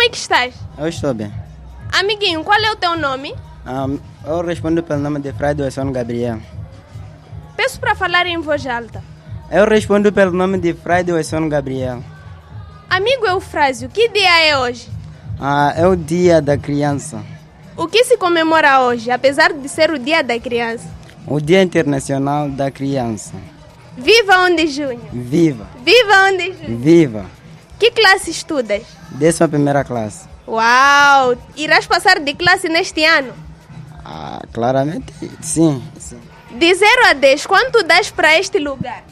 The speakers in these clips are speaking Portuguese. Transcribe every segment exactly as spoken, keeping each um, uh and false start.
é que estás? Eu estou bem. Amiguinho, qual é o teu nome? Um, eu respondo pelo nome de Frei Wilson Gabriel. Peço para falar em voz alta. Eu respondo pelo nome de Frei Wilson Gabriel. Amigo Eufrásio, que dia é hoje? Ah, é o dia da criança. O que se comemora hoje, apesar de ser o dia da criança? O Dia Internacional da Criança. Viva um de junho! Viva! Viva um de junho! Viva! Que classe estudas? Décima primeira classe. Uau! Irás passar de classe neste ano? Ah, claramente sim, sim. De zero a dez, quanto dás para este lugar?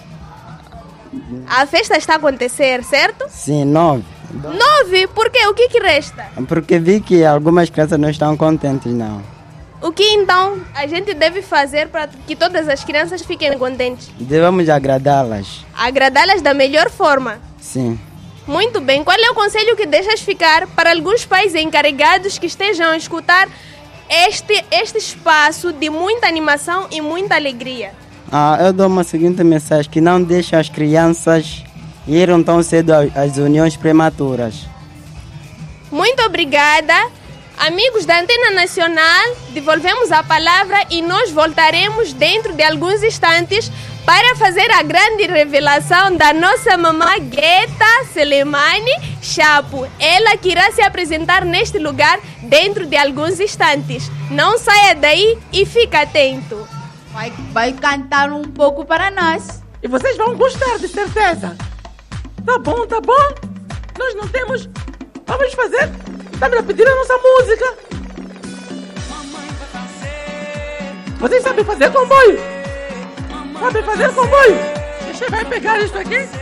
A festa está a acontecer, certo? Sim, nove. Nove? Por quê? O que que resta? Porque vi que algumas crianças não estão contentes, não. O que então a gente deve fazer para que todas as crianças fiquem contentes? Devemos agradá-las. Agradá-las da melhor forma. Sim. Muito bem. Qual é o conselho que deixas ficar para alguns pais encarregados que estejam a escutar este, este espaço de muita animação e muita alegria? Ah, eu dou uma seguinte mensagem, que não deixem as crianças irem tão cedo às uniões prematuras. Muito obrigada. Amigos da Antena Nacional, devolvemos a palavra e nós voltaremos dentro de alguns instantes para fazer a grande revelação da nossa mamã Gueta Selemani Chapo. Ela que irá se apresentar neste lugar dentro de alguns instantes. Não saia daí e fica atento. Vai, vai cantar um pouco para nós. E vocês vão gostar, de certeza. Tá bom, tá bom. Nós não temos... Vamos fazer... Está-me a pedir a nossa música. Vocês sabem fazer comboio? Sabem fazer comboio? Você vai pegar isso aqui